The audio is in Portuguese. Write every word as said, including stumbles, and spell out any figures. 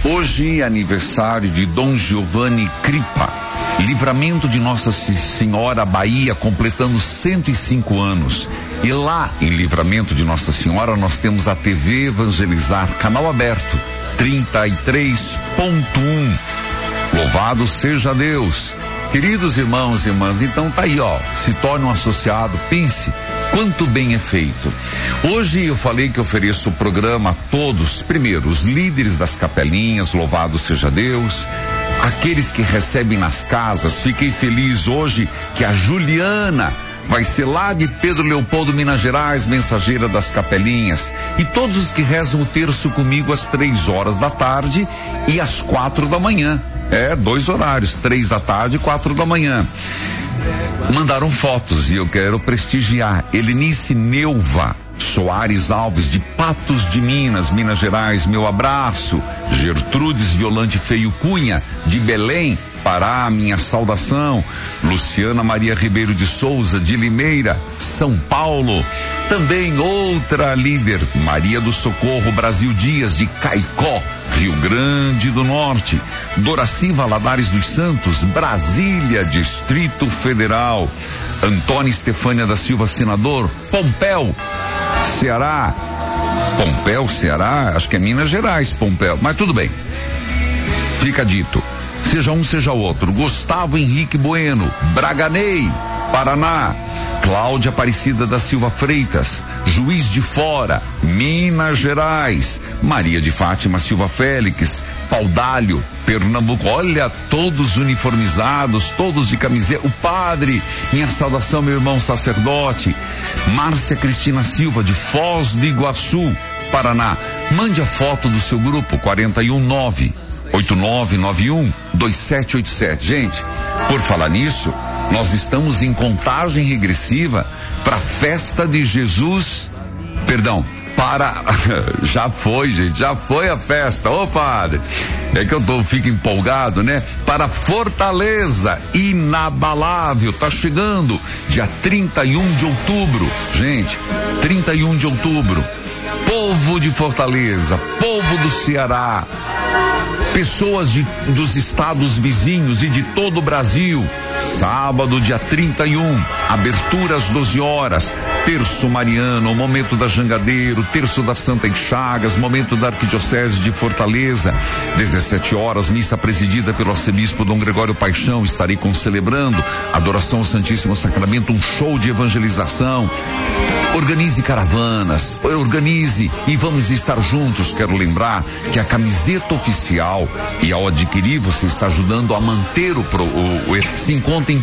Hoje é aniversário de Dom Giovanni Cripa, Livramento de Nossa Senhora, Bahia, completando cento e cinco anos. E lá em Livramento de Nossa Senhora nós temos a T V Evangelizar, canal aberto, trinta e três ponto um. Louvado seja Deus. Queridos irmãos e irmãs, então tá aí, ó, se torne um associado, pense quanto bem é feito. Hoje eu falei que ofereço o programa a todos, primeiro, os líderes das capelinhas, louvado seja Deus, aqueles que recebem nas casas. Fiquei feliz hoje que a Juliana vai ser lá de Pedro Leopoldo, Minas Gerais, mensageira das capelinhas, e todos os que rezam o terço comigo às três horas da tarde e às quatro da manhã. É, dois horários, três da tarde e quatro da manhã. Mandaram fotos e eu quero prestigiar. Helenice Neuva Soares Alves, de Patos de Minas, Minas Gerais, meu abraço. Gertrudes Violante Feio Cunha, de Belém, Pará, minha saudação. Luciana Maria Ribeiro de Souza, de Limeira, São Paulo. Também outra líder, Maria do Socorro Brasil Dias, de Caicó, Rio Grande do Norte. Doraci Valadares dos Santos, Brasília, Distrito Federal. Antônia Estefânia da Silva, senador, Pompéu, Ceará. Pompéu, Ceará, acho que é Minas Gerais, Pompéu, mas tudo bem. Fica dito. Seja um, seja outro. Gustavo Henrique Bueno, Braganei, Paraná. Cláudia Aparecida da Silva Freitas, Juiz de Fora, Minas Gerais. Maria de Fátima Silva Félix, Paudalho, Pernambuco. Olha, todos uniformizados, todos de camiseta. O padre, minha saudação, meu irmão sacerdote. Márcia Cristina Silva, de Foz do Iguaçu, Paraná. Mande a foto do seu grupo, quarenta e um nove oito nove nove um dois sete oito sete. Gente, por falar nisso, nós estamos em contagem regressiva para a festa de Jesus, perdão, para, já foi, gente, já foi a festa, ô padre, é que eu tô, fico empolgado, né? Para Fortaleza, inabalável, tá chegando, dia trinta e um de outubro, gente, trinta e um de outubro, povo de Fortaleza, povo do Ceará, pessoas de, dos estados vizinhos e de todo o Brasil. Sábado, dia trinta e um, abertura às doze horas, terço mariano, momento da Jangadeiro, terço da Santa Chagas, momento da Arquidiocese de Fortaleza, dezessete horas, missa presidida pelo arcebispo Dom Gregório Paixão. Estarei concelebrando adoração ao Santíssimo Sacramento, um show de evangelização. Organize caravanas, organize e vamos estar juntos. Quero lembrar que a camiseta oficial, e ao adquirir você está ajudando a manter o, o, o se encontra em